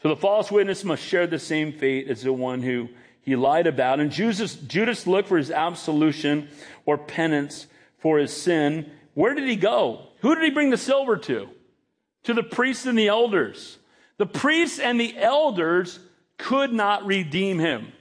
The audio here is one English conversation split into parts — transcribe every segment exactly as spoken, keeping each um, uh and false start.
So the false witness must share the same fate as the one who he lied about. And Judas, Judas looked for his absolution or penance for his sin. Where did he go? Who did he bring the silver to? To the priests and the elders. The priests and the elders could not redeem him.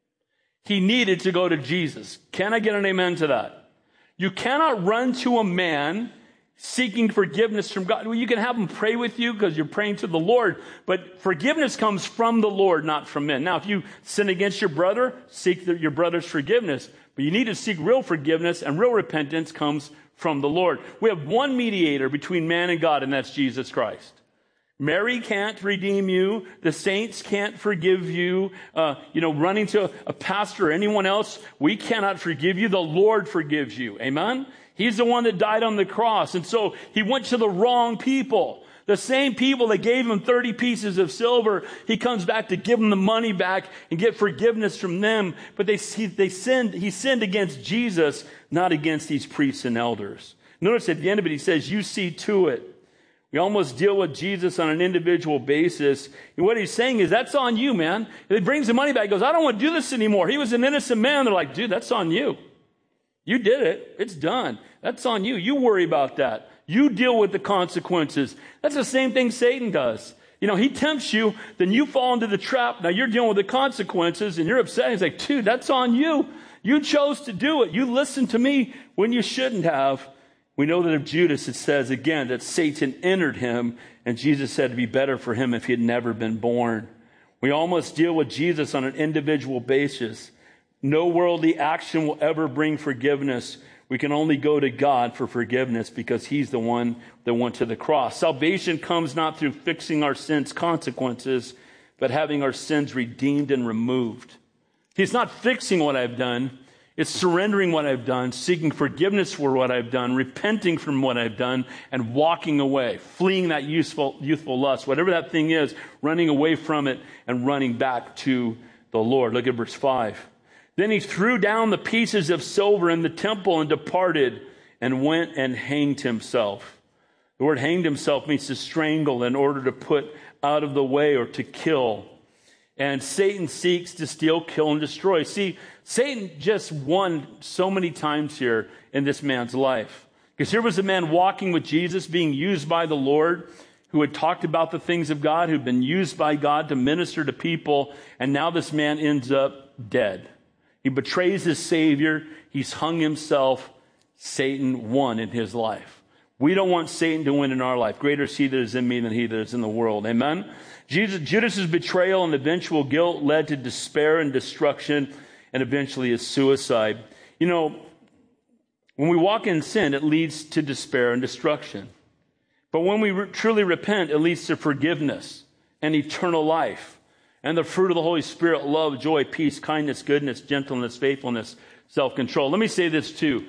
He needed to go to Jesus. Can I get an amen to that? You cannot run to a man seeking forgiveness from God. Well, you can have him pray with you because you're praying to the Lord, but forgiveness comes from the Lord, not from men. Now, if you sin against your brother, seek the, your brother's forgiveness, but you need to seek real forgiveness, and real repentance comes from the Lord. We have one mediator between man and God, and that's Jesus Christ. Mary can't redeem you. The saints can't forgive you. Uh, you know, running to a pastor or anyone else, we cannot forgive you. The Lord forgives you. Amen? He's the one that died on the cross. And so he went to the wrong people. The same people that gave him thirty pieces of silver, he comes back to give them the money back and get forgiveness from them. But they, he, they sinned, he sinned against Jesus, not against these priests and elders. Notice at the end of it, he says, you see to it. We almost deal with Jesus on an individual basis. And what he's saying is, that's on you, man. And he brings the money back. He goes, I don't want to do this anymore. He was an innocent man. They're like, dude, that's on you. You did it. It's done. That's on you. You worry about that. You deal with the consequences. That's the same thing Satan does. You know, he tempts you, then you fall into the trap. Now you're dealing with the consequences and you're upset. He's like, dude, that's on you. You chose to do it. You listened to me when you shouldn't have. We know that of Judas, it says again that Satan entered him, and Jesus said it'd be better for him if he had never been born. We almost deal with Jesus on an individual basis. No worldly action will ever bring forgiveness. We can only go to God for forgiveness because he's the one that went to the cross. Salvation comes not through fixing our sins' consequences, but having our sins redeemed and removed. He's not fixing what I've done. It's surrendering what I've done, seeking forgiveness for what I've done, repenting from what I've done, and walking away, fleeing that youthful, youthful lust, whatever that thing is, running away from it and running back to the Lord. Look at verse five. Then he threw down the pieces of silver in the temple and departed and went and hanged himself. The word hanged himself means to strangle in order to put out of the way or to kill. And Satan seeks to steal, kill, and destroy. See, Satan just won so many times here in this man's life. Because here was a man walking with Jesus, being used by the Lord, who had talked about the things of God, who'd been used by God to minister to people, and now this man ends up dead. He betrays his Savior. He's hung himself. Satan won in his life. We don't want Satan to win in our life. Greater is he that is in me than he that is in the world. Amen? Jesus, Judas's betrayal and eventual guilt led to despair and destruction and eventually his suicide. You know, when we walk in sin, it leads to despair and destruction. But when we re- truly repent, it leads to forgiveness and eternal life. And the fruit of the Holy Spirit, love, joy, peace, kindness, goodness, gentleness, faithfulness, self-control. Let me say this too.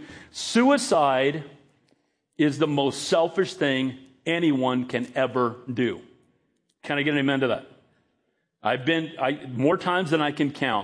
Suicide is the most selfish thing anyone can ever do. Can I get an amen to that? I've been, I, more times than I can count,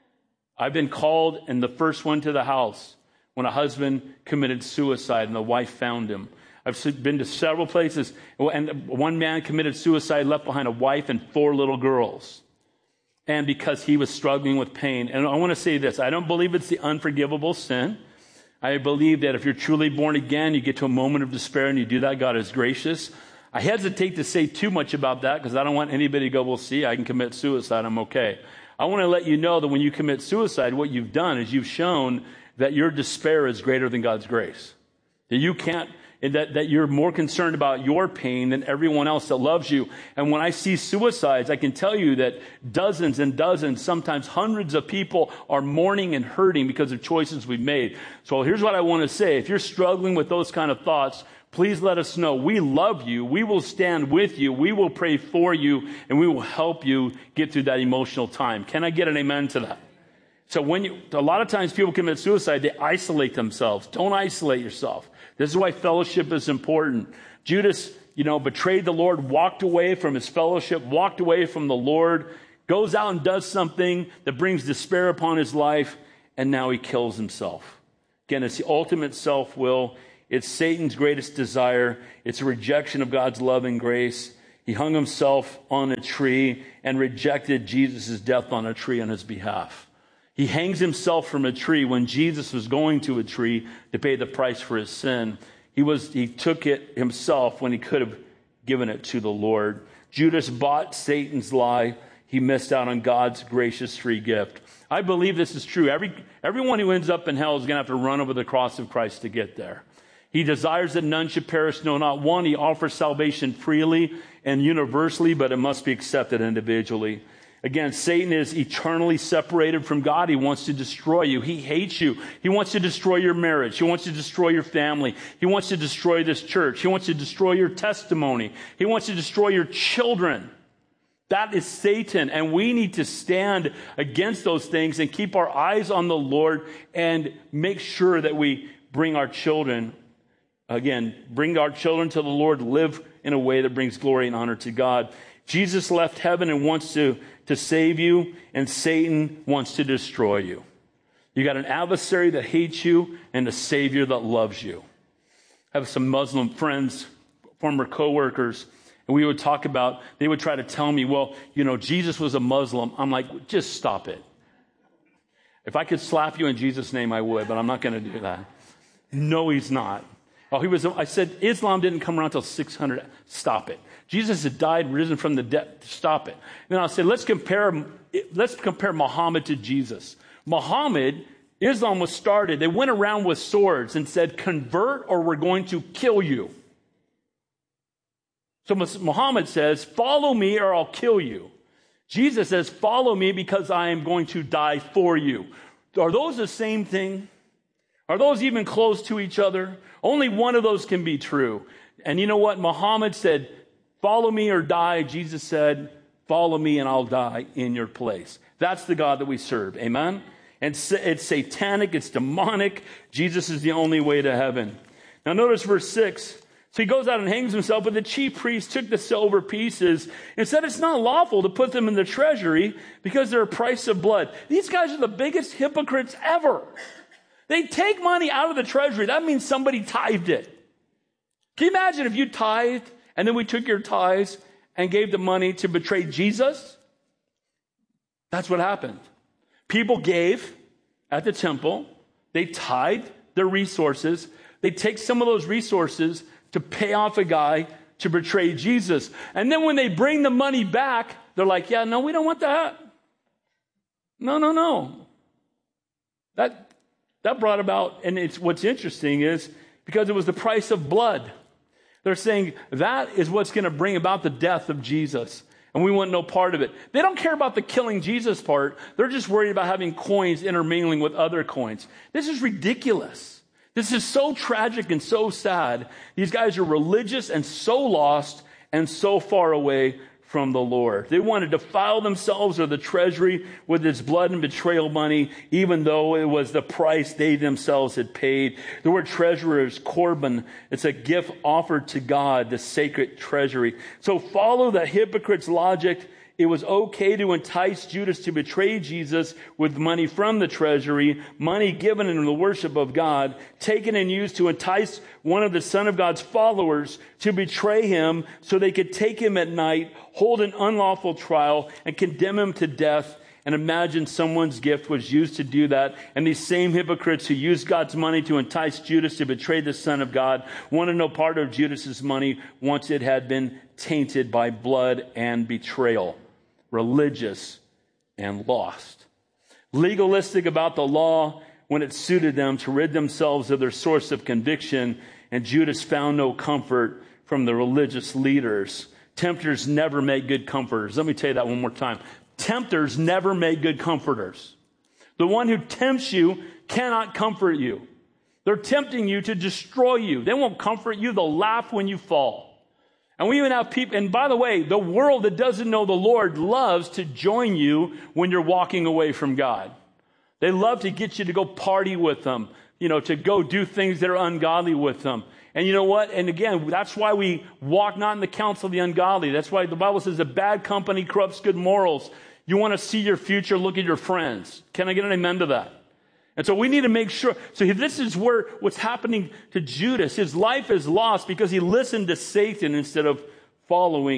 I've been called and the first one to the house when a husband committed suicide and the wife found him. I've been to several places, and one man committed suicide, left behind a wife and four little girls. And because he was struggling with pain. And I want to say this, I don't believe it's the unforgivable sin. I believe that if you're truly born again, you get to a moment of despair and you do that, God is gracious. I hesitate to say too much about that because I don't want anybody to go, well, see, I can commit suicide, I'm okay. I want to let you know that when you commit suicide, what you've done is you've shown that your despair is greater than God's grace. That you can't, that, that you're more concerned about your pain than everyone else that loves you. And when I see suicides, I can tell you that dozens and dozens, sometimes hundreds of people are mourning and hurting because of choices we've made. So here's what I want to say. If you're struggling with those kind of thoughts, please let us know. We love you. We will stand with you. We will pray for you, and we will help you get through that emotional time. Can I get an amen to that? So when you, a lot of times people commit suicide, they isolate themselves. Don't isolate yourself. This is why fellowship is important. Judas, you know, betrayed the Lord, walked away from his fellowship, walked away from the Lord, goes out and does something that brings despair upon his life, and now he kills himself. Again, it's the ultimate self-will. It's Satan's greatest desire. It's a rejection of God's love and grace. He hung himself on a tree and rejected Jesus' death on a tree on his behalf. He hangs himself from a tree when Jesus was going to a tree to pay the price for his sin. He was, he took it himself when he could have given it to the Lord. Judas bought Satan's lie. He missed out on God's gracious free gift. I believe this is true. Every, everyone who ends up in hell is going to have to run over the cross of Christ to get there. He desires that none should perish, no, not one. He offers salvation freely and universally, but it must be accepted individually. Again, Satan is eternally separated from God. He wants to destroy you. He hates you. He wants to destroy your marriage. He wants to destroy your family. He wants to destroy this church. He wants to destroy your testimony. He wants to destroy your children. That is Satan, and we need to stand against those things and keep our eyes on the Lord and make sure that we bring our children, again, bring our children to the Lord, live in a way that brings glory and honor to God. Jesus left heaven and wants to, to save you, and Satan wants to destroy you. You got an adversary that hates you and a Savior that loves you. I have some Muslim friends, former coworkers, and we would talk about, they would try to tell me, well, you know, Jesus was a Muslim. I'm like, just stop it. If I could slap you in Jesus' name, I would, but I'm not going to do that. No, he's not. Oh, he was. I said, Islam didn't come around until six hundred. Stop it. Jesus had died, risen from the dead. Stop it. Then I said, let's compare, let's compare Muhammad to Jesus. Muhammad, Islam was started. They went around with swords and said, convert or we're going to kill you. So Muhammad says, follow me or I'll kill you. Jesus says, follow me because I am going to die for you. Are those the same thing? Are those even close to each other? Only one of those can be true. And you know what? Muhammad said, follow me or die. Jesus said, follow me and I'll die in your place. That's the God that we serve. Amen? And it's satanic. It's demonic. Jesus is the only way to heaven. Now notice verse six. So he goes out and hangs himself, but the chief priest took the silver pieces and said it's not lawful to put them in the treasury because they're a price of blood. These guys are the biggest hypocrites ever. They take money out of the treasury. That means somebody tithed it. Can you imagine if you tithed and then we took your tithes and gave the money to betray Jesus? That's what happened. People gave at the temple. They tithed their resources. They take some of those resources to pay off a guy to betray Jesus. And then when they bring the money back, they're like, yeah, no, we don't want that. No, no, no. That, that brought about, and it's what's interesting is because it was the price of blood. They're saying that is what's going to bring about the death of Jesus. And we want no part of it. They don't care about the killing Jesus part. They're just worried about having coins intermingling with other coins. This is ridiculous. This is so tragic and so sad. These guys are religious and so lost and so far away from the Lord. They want to defile themselves or the treasury with its blood and betrayal money, even though it was the price they themselves had paid. The word treasurer is korban. It's a gift offered to God, the sacred treasury. So follow the hypocrite's logic. It was okay to entice Judas to betray Jesus with money from the treasury, money given in the worship of God, taken and used to entice one of the Son of God's followers to betray him so they could take him at night, hold an unlawful trial, and condemn him to death. And imagine someone's gift was used to do that. And these same hypocrites who used God's money to entice Judas to betray the Son of God wanted no part of Judas's money once it had been tainted by blood and betrayal. Religious and lost. Legalistic about the law when it suited them to rid themselves of their source of conviction, and Judas found no comfort from the religious leaders. Tempters never make good comforters. Let me tell you that one more time. Tempters never make good comforters. The one who tempts you cannot comfort you. They're tempting you to destroy you. They won't comfort you. They'll laugh when you fall. And we even have people, and by the way, the world that doesn't know the Lord loves to join you when you're walking away from God. They love to get you to go party with them, you know, to go do things that are ungodly with them. And you know what? And again, that's why we walk not in the counsel of the ungodly. That's why the Bible says that bad company corrupts good morals. You want to see your future, look at your friends. Can I get an amen to that? And so we need to make sure. So this is where what's happening to Judas. His life is lost because he listened to Satan instead of following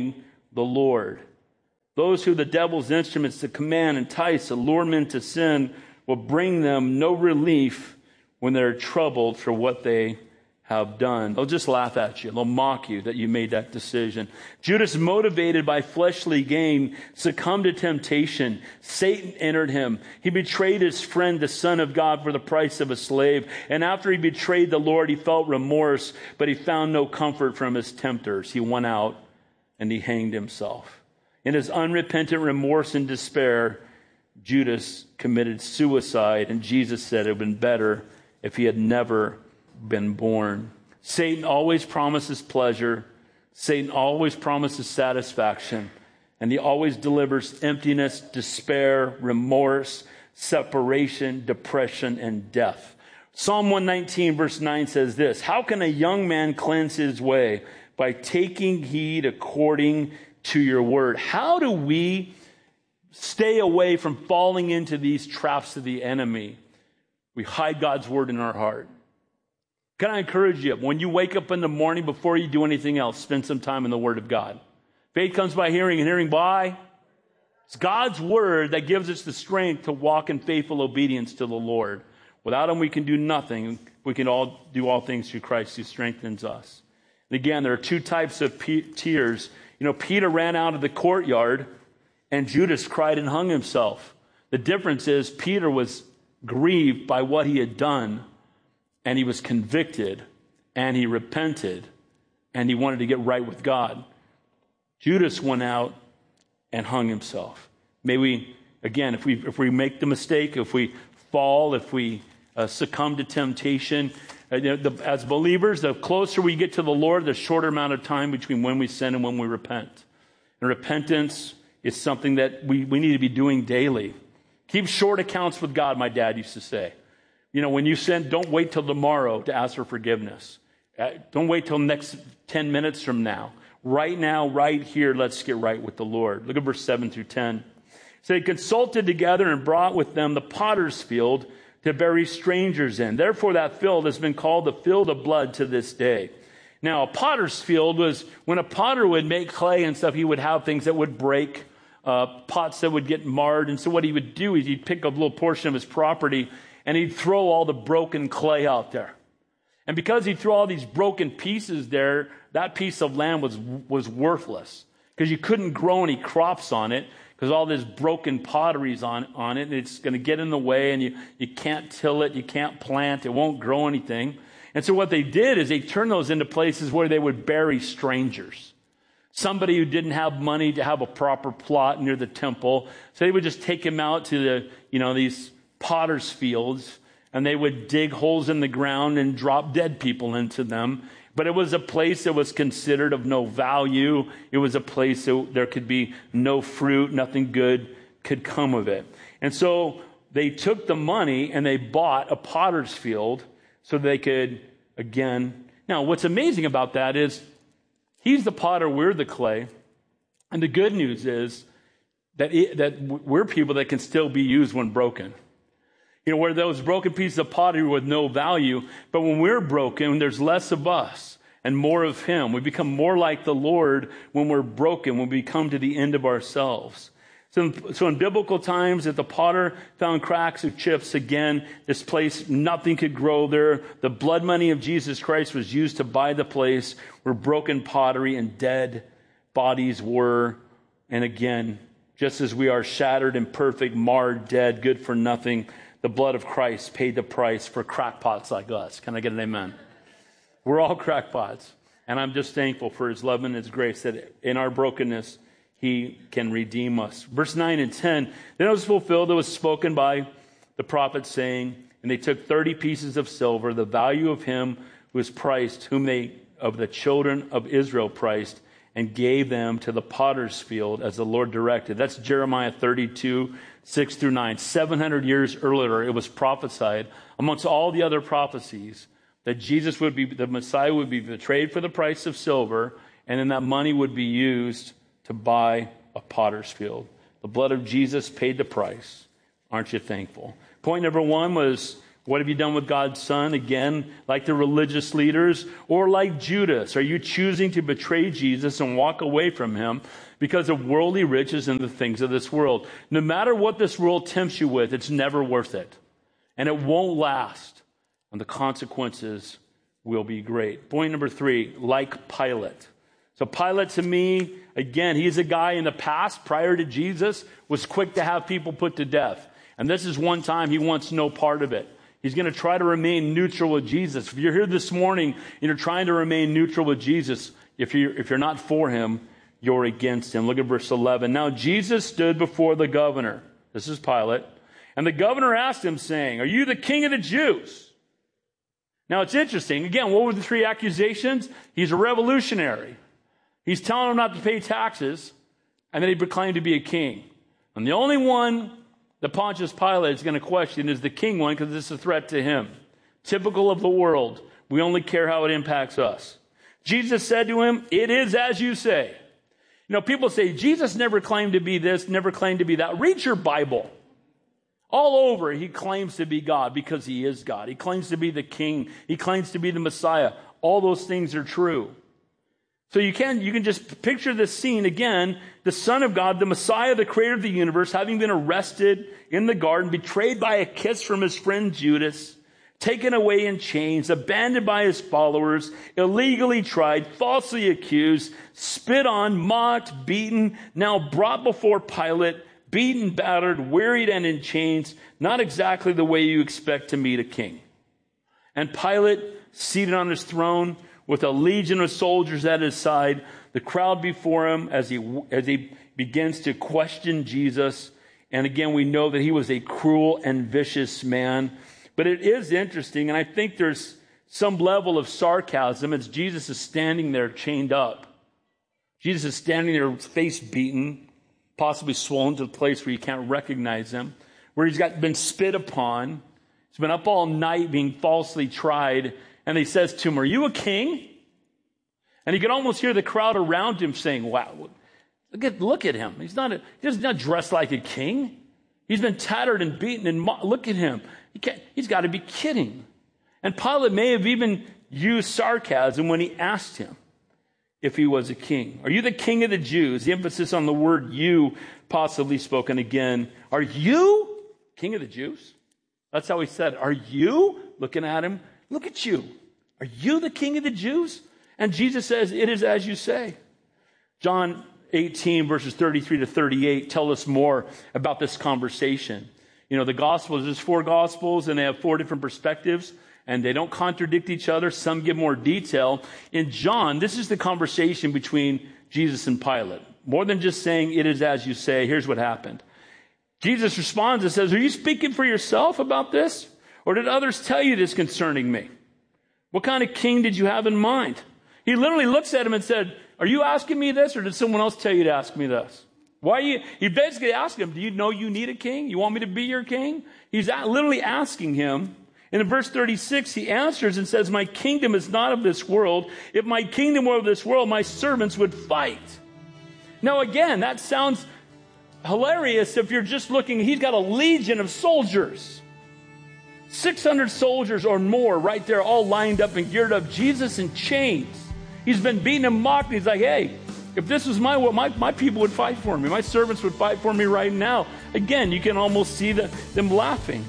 the Lord. Those who are the devil's instruments to command, entice, allure men to sin will bring them no relief when they're troubled for what they have done. They'll just laugh at you. They'll mock you that you made that decision. Judas, motivated by fleshly gain, succumbed to temptation. Satan entered him. He betrayed his friend, the Son of God, for the price of a slave. And after he betrayed the Lord, he felt remorse, but he found no comfort from his tempters. He went out and he hanged himself. In his unrepentant remorse and despair, Judas committed suicide, and Jesus said it would have been better if he had never been born. Satan always promises pleasure. Satan always promises satisfaction. And he always delivers emptiness, despair, remorse, separation, depression, and death. Psalm one nineteen verse nine says this: how can a young man cleanse his way? By taking heed according to your word. How do we stay away from falling into these traps of the enemy? We hide God's word in our heart. Can I encourage you, when you wake up in the morning, before you do anything else, spend some time in the Word of God. Faith comes by hearing, and hearing by. It's God's Word that gives us the strength to walk in faithful obedience to the Lord. Without Him, we can do nothing. We can all do all things through Christ who strengthens us. And again, there are two types of pe- tears. You know, Peter ran out of the courtyard, and Judas cried and hung himself. The difference is Peter was grieved by what he had done, and he was convicted, and he repented, and he wanted to get right with God. Judas went out and hung himself. May we, again, if we if we make the mistake, if we fall, if we uh, succumb to temptation, uh, you know, the, as believers, the closer we get to the Lord, the shorter amount of time between when we sin and when we repent. And repentance is something that we, we need to be doing daily. Keep short accounts with God, my dad used to say. You know, when you sin, don't wait till tomorrow to ask for forgiveness. Uh, don't wait till next ten minutes from now. Right now, right here, let's get right with the Lord. Look at verse seven through ten. So they consulted together and brought with them the potter's field to bury strangers in. Therefore, that field has been called the field of blood to this day. Now, a potter's field was when a potter would make clay and stuff, he would have things that would break, uh, pots that would get marred. And so what he would do is he'd pick a little portion of his property and he'd throw all the broken clay out there. And because he'd throw all these broken pieces there, that piece of land was was worthless. Because you couldn't grow any crops on it, because all this broken pottery's on, on it, and it's going to get in the way, and you, you can't till it, you can't plant, it won't grow anything. And so what they did is they turned those into places where they would bury strangers. Somebody who didn't have money to have a proper plot near the temple, so they would just take him out to the, you know, these potter's fields, and they would dig holes in the ground and drop dead people into them. But it was a place that was considered of no value. It was a place that there could be no fruit, nothing good could come of it. And so they took the money and they bought a potter's field so they could, again... Now, what's amazing about that is he's the potter, we're the clay. And the good news is that, it, that we're people that can still be used when broken. You know, where those broken pieces of pottery with no value, but when we're broken, there's less of us and more of Him. We become more like the Lord when we're broken, when we come to the end of ourselves. So, so in biblical times, if the potter found cracks or chips, again, this place, nothing could grow there. The blood money of Jesus Christ was used to buy the place where broken pottery and dead bodies were. And again, just as we are shattered, imperfect, marred, dead, good for nothing, the blood of Christ paid the price for crackpots like us. Can I get an amen? We're all crackpots. And I'm just thankful for His love and His grace that in our brokenness, He can redeem us. Verse nine and ten, then it was fulfilled that was spoken by the prophet saying, and they took thirty pieces of silver, the value of him who was priced, whom they, of the children of Israel priced, and gave them to the potter's field as the Lord directed. That's Jeremiah thirty-two, six through nine. seven hundred years earlier, it was prophesied amongst all the other prophecies that Jesus would be, the Messiah would be betrayed for the price of silver, and then that money would be used to buy a potter's field. The blood of Jesus paid the price. Aren't you thankful? Point number one was What have you done with God's Son? Again, like the religious leaders or like Judas, are you choosing to betray Jesus and walk away from him because of worldly riches and the things of this world? No matter what this world tempts you with, it's never worth it. And it won't last. And the consequences will be great. Point number three, like Pilate. So Pilate, to me, again, he's a guy in the past, prior to Jesus, was quick to have people put to death. And this is one time he wants no part of it. He's going to try to remain neutral with Jesus. If you're here this morning and you're trying to remain neutral with Jesus, if you're, if you're not for him, you're against him. Look at verse eleven. Now Jesus stood before the governor. This is Pilate. And the governor asked him, saying, "Are you the king of the Jews?" Now it's interesting. Again, what were the three accusations? He's a revolutionary. He's telling him not to pay taxes, and then he proclaimed to be a king. And the only one that Pontius Pilate is going to question is the king one, because it's a threat to him. Typical of the world. We only care how it impacts us. Jesus said to him, "It is as you say." You know, people say, Jesus never claimed to be this, never claimed to be that. Read your Bible. All over, he claims to be God because he is God. He claims to be the king. He claims to be the Messiah. All those things are true. So you can, you can just picture this scene again, the Son of God, the Messiah, the creator of the universe, having been arrested in the garden, betrayed by a kiss from his friend Judas, taken away in chains, abandoned by his followers, illegally tried, falsely accused, spit on, mocked, beaten, now brought before Pilate, beaten, battered, wearied, and in chains, not exactly the way you expect to meet a king. And Pilate, seated on his throne, with a legion of soldiers at his side, the crowd before him as he as he begins to question Jesus. And again, we know that he was a cruel and vicious man. But it is interesting, and I think there's some level of sarcasm as Jesus is standing there chained up. Jesus is standing there, face beaten, possibly swollen to the place where you can't recognize him, where he's got been spit upon. He's been up all night being falsely tried. And he says to him, "Are you a king?" And you can almost hear the crowd around him saying, "Wow, look at, look at him. He's not, a, he's not dressed like a king. He's been tattered and beaten. And mo- look at him. He can't, he's got to be kidding." And Pilate may have even used sarcasm when he asked him if he was a king. "Are you the king of the Jews?" The emphasis on the word "you," possibly spoken again. "Are you king of the Jews?" That's how he said, "Are you?" Looking at him. "Look at you. Are you the king of the Jews?" And Jesus says, "It is as you say." John eighteen, verses thirty-three to thirty-eight tell us more about this conversation. You know, the Gospels, there's four Gospels, and they have four different perspectives, and they don't contradict each other. Some give more detail. In John, this is the conversation between Jesus and Pilate. More than just saying, "It is as you say," here's what happened. Jesus responds and says, "Are you speaking for yourself about this? Or did others tell you this concerning me? What kind of king did you have in mind?" He literally looks at him and said, "Are you asking me this, or did someone else tell you to ask me this?" Why are you? He basically asked him, "Do you know you need a king? You want me to be your king?" He's literally asking him. And in verse thirty-six, he answers and says, "My kingdom is not of this world. If my kingdom were of this world, my servants would fight." Now again, that sounds hilarious if you're just looking. He's got a legion of soldiers. six hundred soldiers or more right there, all lined up and geared up. Jesus in chains. He's been beaten and mocked. He's like, "Hey, if this was my will, my, my people would fight for me. My servants would fight for me right now." Again, you can almost see the, them laughing.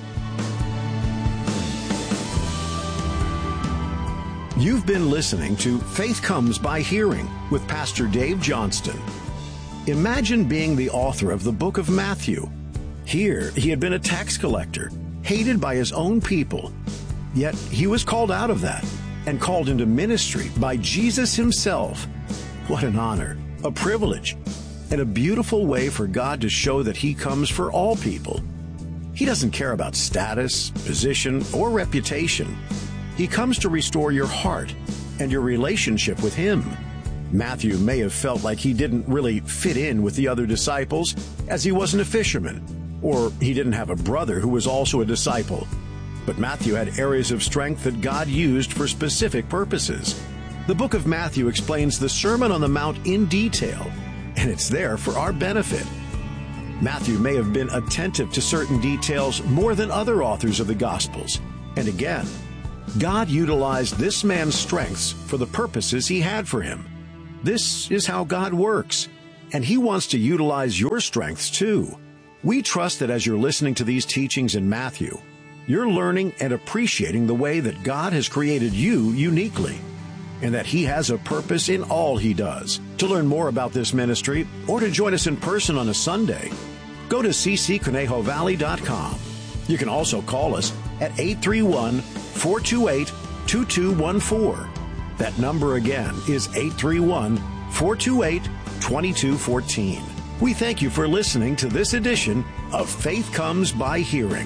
You've been listening to Faith Comes by Hearing with Pastor Dave Johnston. Imagine being the author of the book of Matthew. Here, he had been a tax collector, hated by his own people. Yet he was called out of that and called into ministry by Jesus himself. What an honor, a privilege, and a beautiful way for God to show that he comes for all people. He doesn't care about status, position, or reputation. He comes to restore your heart and your relationship with him. Matthew may have felt like he didn't really fit in with the other disciples, as he wasn't a fisherman, or he didn't have a brother who was also a disciple. But Matthew had areas of strength that God used for specific purposes. The book of Matthew explains the Sermon on the Mount in detail, and it's there for our benefit. Matthew may have been attentive to certain details more than other authors of the Gospels. And again, God utilized this man's strengths for the purposes he had for him. This is how God works, and he wants to utilize your strengths too. We trust that as you're listening to these teachings in Matthew, you're learning and appreciating the way that God has created you uniquely, and that he has a purpose in all he does. To learn more about this ministry or to join us in person on a Sunday, go to c c conejo valley dot com. You can also call us at eight three one, four two eight, two two one four. That number again is eight three one, four two eight, two two one four. We thank you for listening to this edition of Faith Comes by Hearing.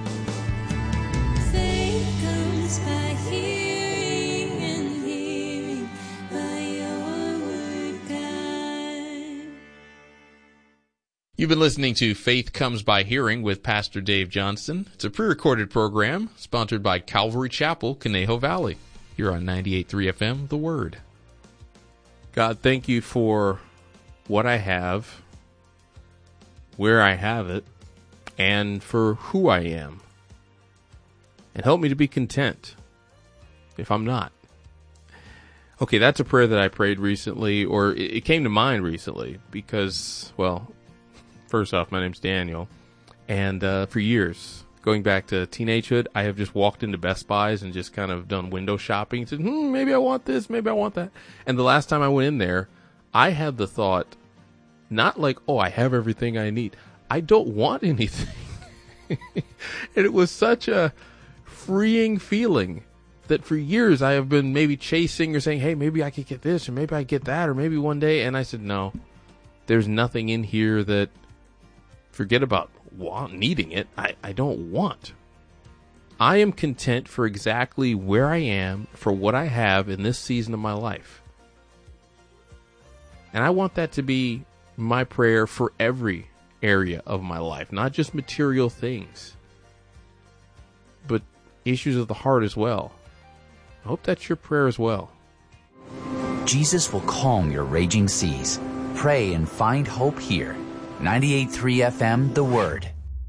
Faith comes by hearing, and hearing by your word, God. You've been listening to Faith Comes by Hearing with Pastor Dave Johnston. It's a pre-recorded program sponsored by Calvary Chapel, Conejo Valley. You're on ninety-eight point three F M, The Word. God, thank you for what I have, where I have it, and for who I am. And help me to be content if I'm not. Okay, that's a prayer that I prayed recently, or it came to mind recently because, well, first off, my name's Daniel, and uh, for years, going back to teenagehood, I have just walked into Best Buys and just kind of done window shopping and said, hmm, maybe I want this, maybe I want that. And the last time I went in there, I had the thought, not like, oh, I have everything I need. I don't want anything. And it was such a freeing feeling that for years I have been maybe chasing or saying, hey, maybe I could get this, or maybe I get that, or maybe one day. And I said, no, there's nothing in here that, forget about want, needing it. I, I don't want. I am content for exactly where I am, for what I have in this season of my life. And I want that to be my prayer for every area of my life, not just material things, but issues of the heart as well. I hope that's your prayer as well. Jesus will calm your raging seas. Pray and find hope here. ninety-eight point three F M, The Word.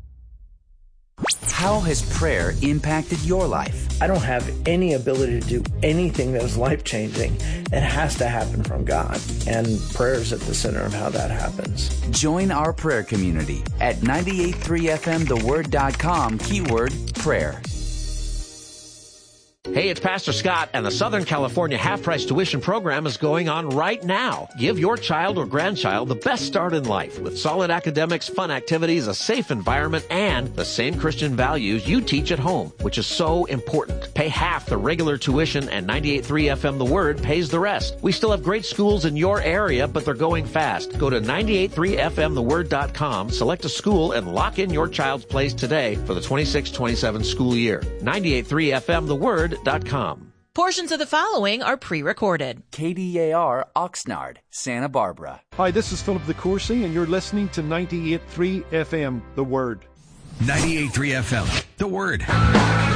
How has prayer impacted your life? I don't have any ability to do anything that is life-changing. It has to happen from God, and prayer is at the center of how that happens. Join our prayer community at ninety-eight point three F M the word dot com, keyword prayer. Hey, it's Pastor Scott, and the Southern California half-price tuition program is going on right now. Give your child or grandchild the best start in life with solid academics, fun activities, a safe environment, and the same Christian values you teach at home, which is so important. Pay half the regular tuition, and ninety-eight point three F M The Word pays the rest. We still have great schools in your area, but they're going fast. Go to ninety-eight point three F M the word dot com, select a school, and lock in your child's place today for the twenty-six twenty-seven school year. ninety-eight point three F M the word dot com. Portions of the following are pre-recorded. K D A R Oxnard, Santa Barbara. Hi, this is Philip the Coursey, and you're listening to ninety-eight point three F M, The Word. ninety-eight point three F M, The Word.